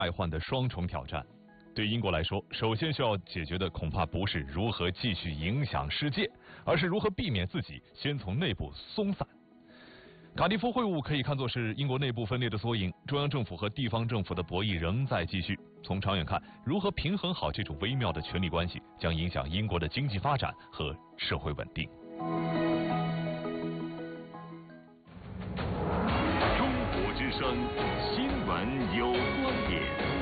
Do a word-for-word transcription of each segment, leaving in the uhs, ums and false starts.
外患的双重挑战。对英国来说，首先需要解决的恐怕不是如何继续影响世界，而是如何避免自己先从内部松散。卡迪夫会晤可以看作是英国内部分裂的缩影，中央政府和地方政府的博弈仍在继续。从长远看，如何平衡好这种微妙的权力关系，将影响英国的经济发展和社会稳定。 中国之声，新闻有观点。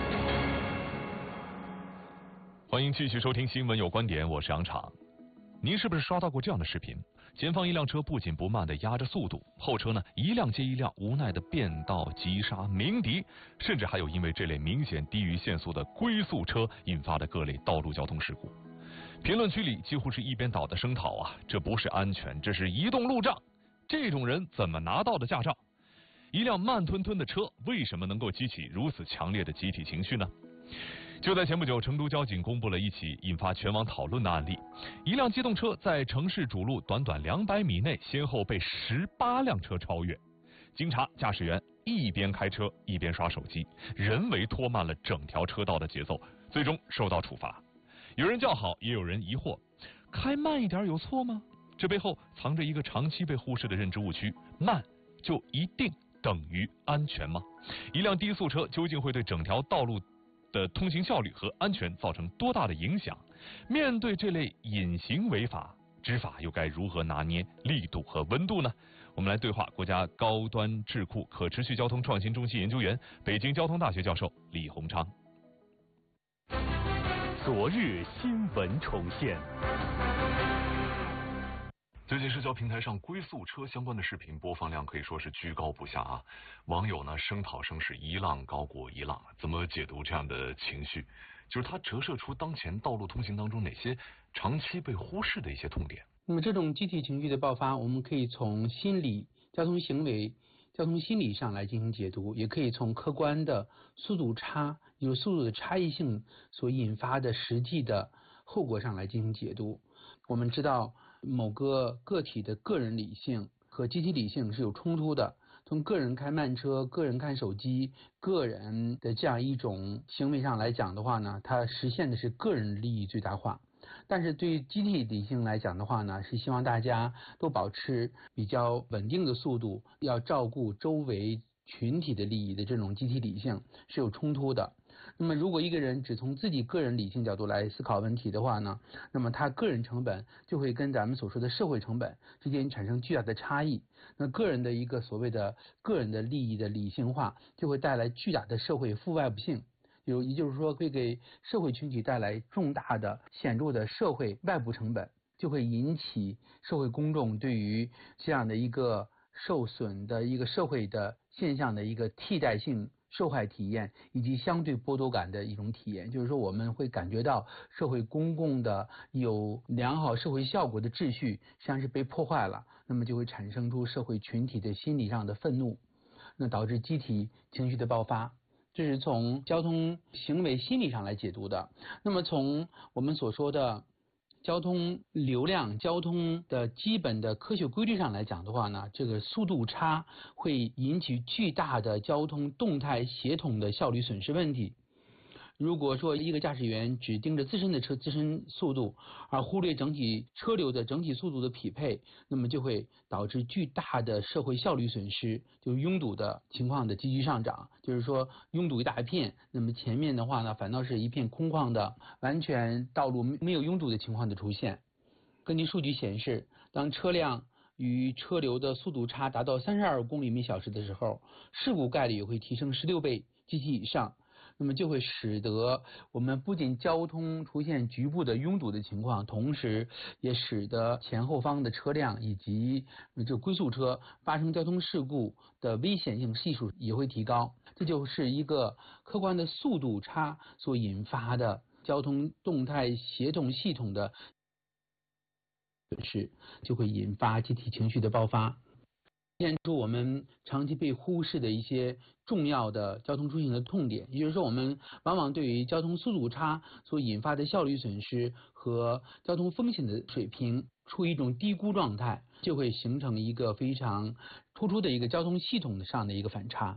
欢迎继续收听新闻有观点，我是杨昶。您是不是刷到过这样的视频？前方一辆车不紧不慢地压着速度，后车呢一辆接一辆无奈地变道急刹鸣笛，甚至还有因为这类明显低于限速的龟速车引发的各类道路交通事故。评论区里几乎是一边倒的声讨啊，这不是安全，这是移动路障。这种人怎么拿到的驾照？一辆慢吞吞的车为什么能够激起如此强烈的集体情绪呢？就在前不久，成都交警公布了一起引发全网讨论的案例：一辆机动车在城市主路短短两百米内，先后被十八辆车超越。经查，驾驶员一边开车一边刷手机，人为拖慢了整条车道的节奏，最终受到处罚。有人叫好，也有人疑惑：开慢一点有错吗？这背后藏着一个长期被忽视的认知误区：慢就一定等于安全吗？一辆低速车究竟会对整条道路的通行效率和安全造成多大的影响？面对这类隐形违法，执法又该如何拿捏力度和温度呢？我们来对话国家高端智库可持续交通创新中心研究员、北京交通大学教授李洪昌。 昨日新闻重现。 最近社交平台上龟速车相关的视频播放量可以说是居高不下啊，网友呢声讨声是一浪高过一浪。怎么解读这样的情绪？就是它折射出当前道路通行当中哪些长期被忽视的一些痛点。 那么这种集体情绪的爆发，我们可以从心理、交通行为、交通心理上来进行解读，也可以从客观的速度差，有速度的差异性所引发的实际的后果上来进行解读。我们知道某个个体的个人理性和集体理性是有冲突的，从个人开慢车、个人看手机、个人的这样一种行为上来讲的话呢，它实现的是个人利益最大化。但是对于集体理性来讲的话呢，是希望大家都保持比较稳定的速度，要照顾周围群体的利益的这种集体理性是有冲突的。那么如果一个人只从自己个人理性角度来思考问题的话呢，那么他个人成本就会跟咱们所说的社会成本之间产生巨大的差异。那个人的一个所谓的个人的利益的理性化，就会带来巨大的社会负外部性，有也就是说会给社会群体带来重大的显著的社会外部成本，就会引起社会公众对于这样的一个受损的一个社会的现象的一个替代性受害体验，以及相对剥夺感的一种体验。就是说我们会感觉到社会公共的有良好社会效果的秩序实际上是被破坏了，那么就会产生出社会群体的心理上的愤怒，那导致集体情绪的爆发。这是从交通行为心理上来解读的。那么从我们所说的交通流量、交通的基本的科学规律上来讲的话呢，这个速度差会引起巨大的交通动态协同的效率损失问题。如果说一个驾驶员只盯着自身的车自身速度，而忽略整体车流的整体速度的匹配，那么就会导致巨大的社会效率损失，就拥堵的情况的急剧上涨。就是说拥堵一大片，那么前面的话呢，反倒是一片空旷的，完全道路没有拥堵的情况的出现。根据数据显示，当车辆与车流的速度差达到三十二公里每小时的时候，事故概率也会提升十六倍及其以上。那么就会使得我们不仅交通出现局部的拥堵的情况，同时也使得前后方的车辆以及这龟速车发生交通事故的危险性系数也会提高。这就是一个客观的速度差所引发的交通动态协同系统的损失，就会引发集体情绪的爆发，现出我们长期被忽视的一些重要的交通出行的痛点。也就是说，我们往往对于交通速度差所引发的效率损失和交通风险的水平处于一种低估状态，就会形成一个非常突出的一个交通系统上的一个反差。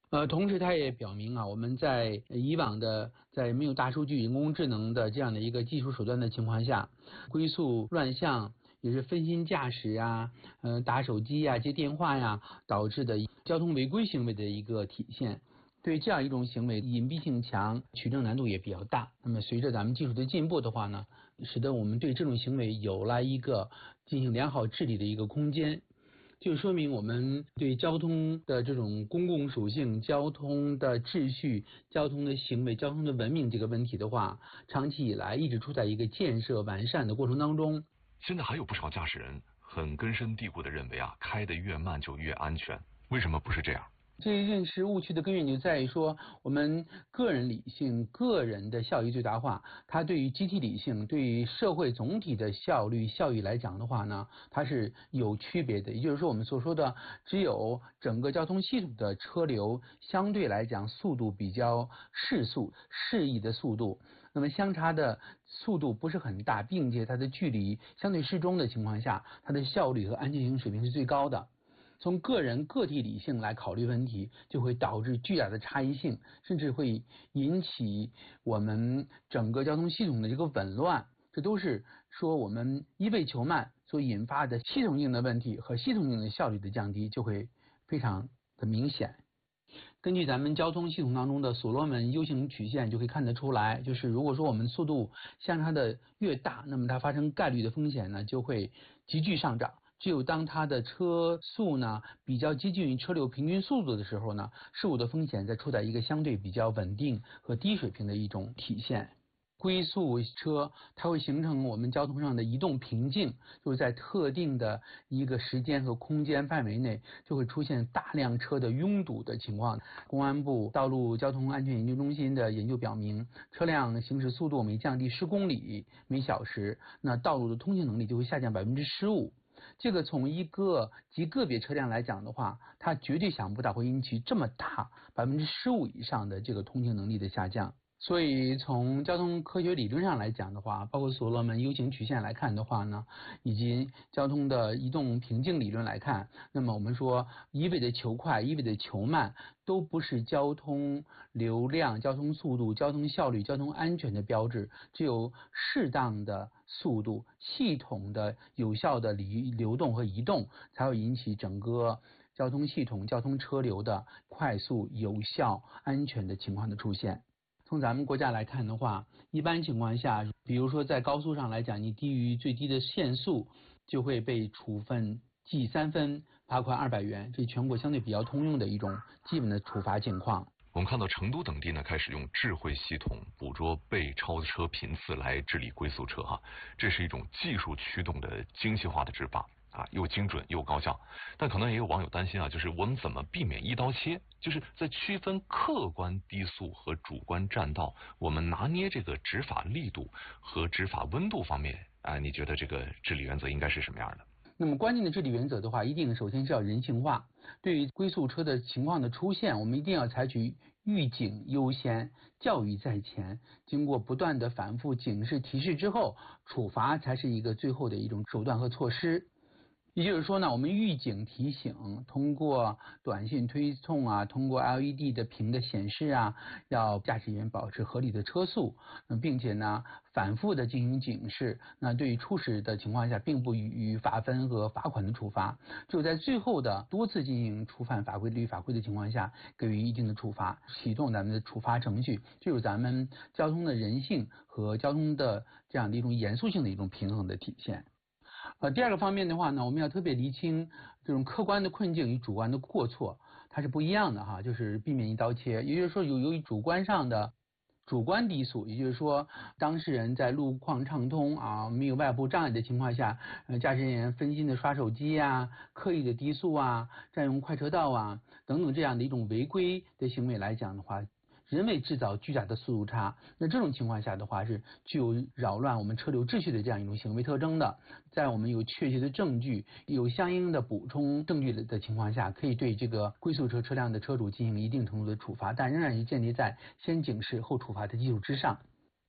呃，同时它也表明啊，我们在以往的在没有大数据、人工智能的这样的一个技术手段的情况下，龟速乱象也是分心驾驶啊，呃，打手机呀、接电话呀导致的交通违规行为的一个体现。对这样一种行为，隐蔽性强，取证难度也比较大。那么随着咱们技术的进步的话呢，使得我们对这种行为有了一个进行良好治理的一个空间。就说明我们对交通的这种公共属性、交通的秩序、交通的行为、交通的文明这个问题的话，长期以来一直处在一个建设完善的过程当中。 现在还有不少驾驶人很根深蒂固的认为啊，开得越慢就越安全，为什么不是这样？ 这一认识误区的根源就在于说，我们个人理性、个人的效益最大化，它对于集体理性、对于社会总体的效率、效益来讲的话呢，它是有区别的。也就是说，我们所说的，只有整个交通系统的车流相对来讲速度比较适速、适宜的速度，那么相差的速度不是很大，并且它的距离相对适中的情况下，它的效率和安全性水平是最高的。从个人个体理性来考虑问题，就会导致巨大的差异性，甚至会引起我们整个交通系统的这个紊乱。这都是说我们一味求慢所引发的系统性的问题和系统性的效率的降低就会非常的明显。根据咱们交通系统当中的所罗门 U 型曲线就可以看得出来，就是如果说我们速度相差的越大，那么它发生概率的风险呢就会急剧上涨。只有当它的车速呢比较接近于车流平均速度的时候呢，事故的风险在处在一个相对比较稳定和低水平的一种体现。龟速车它会形成我们交通上的移动瓶颈，就是在特定的一个时间和空间范围内就会出现大量车的拥堵的情况。公安部道路交通安全研究中心的研究表明，车辆行驶速度每降低十公里每小时，那道路的通行能力就会下降百分之十五。这个从一个极个别车辆来讲的话，它绝对想不到会引起这么大百分之十五以上的这个通行能力的下降。所以从交通科学理论上来讲的话，包括所罗门 U 型曲线来看的话呢，以及交通的移动瓶颈理论来看，那么我们说一味的求快，一味的求慢，都不是交通流量、交通速度、交通效率、交通安全的标志。只有适当的速度、系统的有效的流流动和移动，才会引起整个交通系统、交通车流的快速、有效、安全的情况的出现。从咱们国家来看的话，一般情况下，比如说在高速上来讲，你低于最低的限速，就会被处分记三分、罚款二百元，这是全国相对比较通用的一种基本的处罚情况。 我们看到成都等地呢，开始用智慧系统捕捉被超车频次来治理龟速车哈，这是一种技术驱动的精细化的执法。啊，又精准又高效，但可能也有网友担心啊，就是我们怎么避免一刀切？就是在区分客观低速和主观占道，我们拿捏这个执法力度和执法温度方面啊，你觉得这个治理原则应该是什么样的？ 那么关键的治理原则的话，一定首先是要人性化。对于龟速车的情况的出现，我们一定要采取预警优先、教育在前，经过不断的反复警示提示之后，处罚才是一个最后的一种手段和措施。也就是说呢，我们预警提醒，通过短信推送啊，通过 L E D 的屏的显示啊，要驾驶员保持合理的车速，并且呢反复的进行警示。那对于初始的情况下，并不予以罚分和罚款的处罚，只有在最后的多次进行触犯法规律法规的情况下，给予一定的处罚，启动咱们的处罚程序，这就是咱们交通的人性和交通的这样的一种严肃性的一种平衡的体现。呃，第二个方面的话呢，我们要特别厘清这种客观的困境与主观的过错，它是不一样的哈，就是避免一刀切。也就是说，有由于主观上的主观低速，也就是说，当事人在路况畅通啊，没有外部障碍的情况下，呃，驾驶人员分心的刷手机啊，刻意的低速啊，占用快车道啊等等这样的一种违规的行为来讲的话，人为制造巨大的速度差，那这种情况下的话是具有扰乱我们车流秩序的这样一种行为特征的。在我们有确切的证据、有相应的补充证据的情况下，可以对这个龟速车车辆的车主进行一定程度的处罚，但仍然是建立在先警示后处罚的基础之上。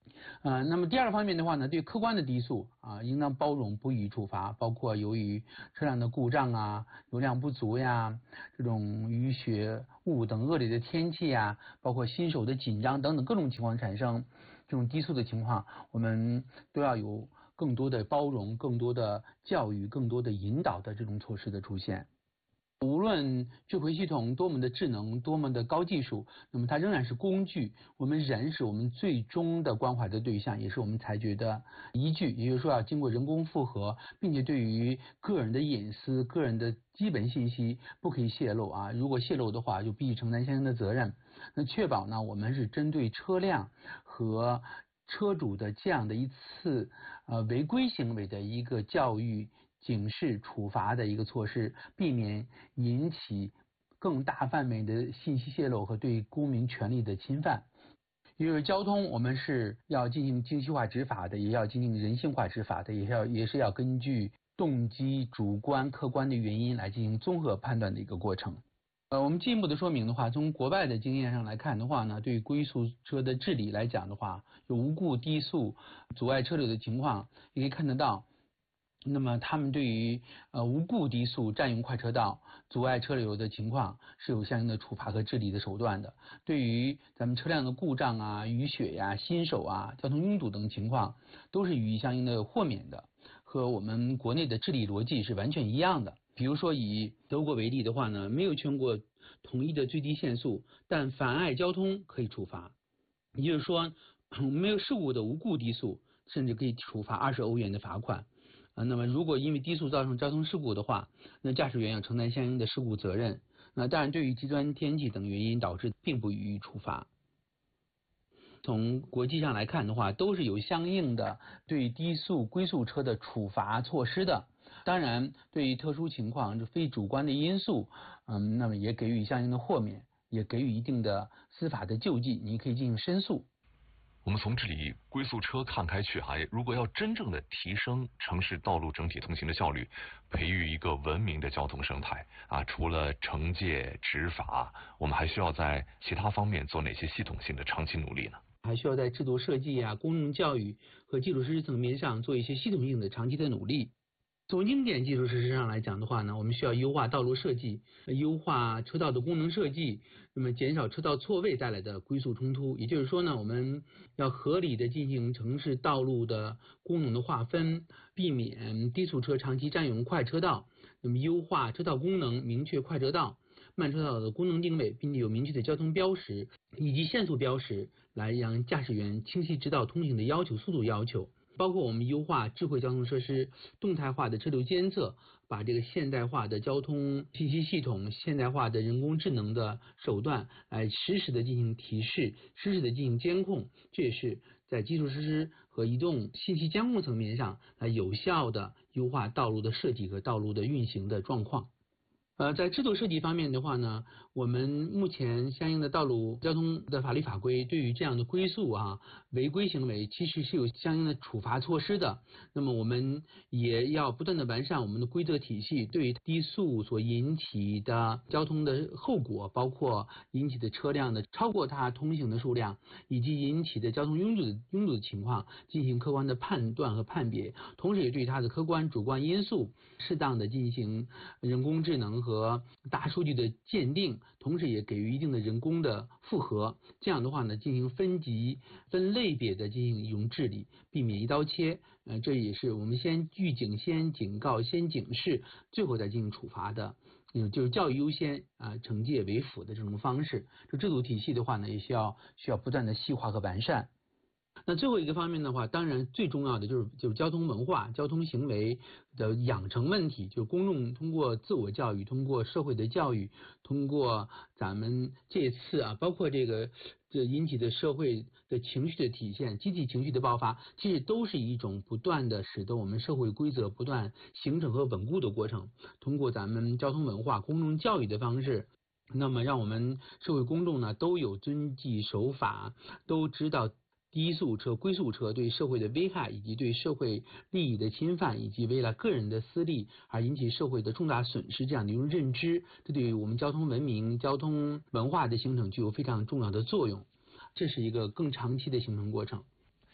呃，那么第二个方面的话呢，对客观的低速啊，应当包容不予处罚，包括由于车辆的故障啊、油量不足呀、这种雨雪雾等恶劣的天气呀，包括新手的紧张等等各种情况产生这种低速的情况，我们都要有更多的包容、更多的教育、更多的引导的这种措施的出现。无论智慧系统多么的智能，多么的高技术，那么它仍然是工具。我们人是我们最终的关怀的对象，也是我们裁决的依据。也就是说，要经过人工复核，并且对于个人的隐私、个人的基本信息不可以泄露啊。如果泄露的话，就必须承担相应的责任。那确保呢，我们是针对车辆和车主的这样的一次呃违规行为的一个教育、警示、处罚的一个措施，避免引起更大范围的信息泄露和对公民权利的侵犯。因为交通我们是要进行精细化执法的，也要进行人性化执法的，也是要也是要根据动机、主观、客观的原因来进行综合判断的一个过程。呃，我们进一步的说明的话，从国外的经验上来看的话呢，对于龟速车的治理来讲的话，有无故低速阻碍车流的情况，也可以看得到。那么他们对于呃无故低速占用快车道、阻碍车流的情况是有相应的处罚和治理的手段的。对于咱们车辆的故障啊、雨雪呀、新手啊、交通拥堵等情况，都是予以相应的豁免的，和我们国内的治理逻辑是完全一样的。比如说以德国为例的话呢，没有全国统一的最低限速，但妨碍交通可以处罚，也就是说没有事故的无故低速，甚至可以处罚二十欧元的罚款。啊，那么如果因为低速造成交通事故的话，那驾驶员要承担相应的事故责任。那当然，对于极端天气等原因导致，并不予以处罚。从国际上来看的话，都是有相应的对低速龟速车的处罚措施的。当然，对于特殊情况、非主观的因素，嗯，那么也给予相应的豁免，也给予一定的司法的救济，你可以进行申诉。 我们从这里龟速车看开去哈，如果要真正的提升城市道路整体通行的效率，培育一个文明的交通生态啊，除了惩戒执法，我们还需要在其他方面做哪些系统性的长期努力呢？ 还需要在制度设计啊、公众教育和基础设施层面上做一些系统性的长期的努力。从硬件基础设施上来讲的话呢，我们需要优化道路设计，优化车道的功能设计，那么减少车道错位带来的龟速冲突。也就是说呢，我们要合理的进行城市道路的功能的划分，避免低速车长期占用快车道。那么优化车道功能，明确快车道、慢车道的功能定位，并且有明确的交通标识以及限速标识，来让驾驶员清晰知道通行的要求、速度要求。包括我们优化智慧交通设施、动态化的车流监测，把这个现代化的交通信息系统、现代化的人工智能的手段来实时的进行提示、实时的进行监控，这也是在基础设施和移动信息监控层面上来有效的优化道路的设计和道路的运行的状况。呃，在制度设计方面的话呢，我们目前相应的道路交通的法律法规对于这样的龟速啊违规行为，其实是有相应的处罚措施的。那么我们也要不断的完善我们的规则体系，对于低速所引起的交通的后果，包括引起的车辆的超过它通行的数量，以及引起的交通拥堵的拥堵的情况，进行客观的判断和判别，同时也对它的客观主观因素适当的进行人工智能和大数据的鉴定，同时也给予一定的人工的复核。这样的话呢，进行分级、分类别的进行一种治理，避免一刀切。呃，这也是我们先预警、先警告、先警示，最后再进行处罚的。嗯，就是教育优先啊、呃，惩戒为辅的这种方式。这制度体系的话呢，也需要需要不断的细化和完善。那最后一个方面的话，当然最重要的就是就是交通文化、交通行为的养成问题，就是公众通过自我教育、通过社会的教育、通过咱们这次啊，包括这个这引起的社会的情绪的体现、积极情绪的爆发，其实都是一种不断的使得我们社会规则不断形成和稳固的过程。通过咱们交通文化、公众教育的方式，那么让我们社会公众呢都有遵纪守法，都知道低速车、龟速车对社会的危害，以及对社会利益的侵犯，以及为了个人的私利而引起社会的重大损失这样的一种认知，这对于我们交通文明、交通文化的形成具有非常重要的作用。这是一个更长期的形成过程。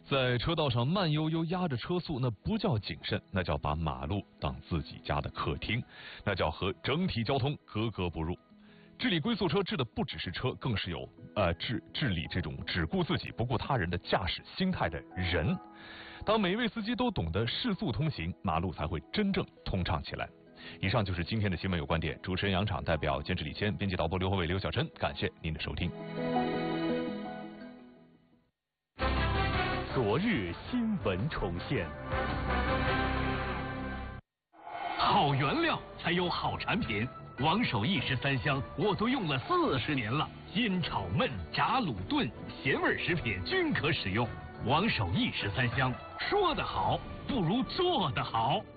在车道上慢悠悠压着车速，那不叫谨慎，那叫把马路当自己家的客厅，那叫和整体交通格格不入。治理龟速车治的不只是车，更是有呃治治理这种只顾自己不顾他人的驾驶心态的人。当每一位司机都懂得适速通行，马路才会真正通畅起来。以上就是今天的新闻有观点，主持人杨昶代表监制李谦，编辑导播刘和伟、刘小晨，感谢您的收听。 昨日新闻重现。 好原料才有好产品，王守义十三香我都用了四十年了，煎炒焖炸卤炖咸味食品均可使用。王守义十三香，说得好不如做得好。